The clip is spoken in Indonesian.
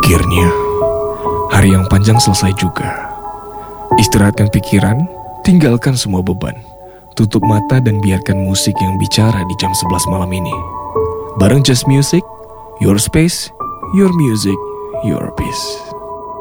Akhirnya, hari yang panjang selesai juga. Istirahatkan pikiran, tinggalkan semua beban. Tutup mata dan biarkan musik yang bicara di jam 11 malam ini. Bareng Just Music, your space, your music, your peace.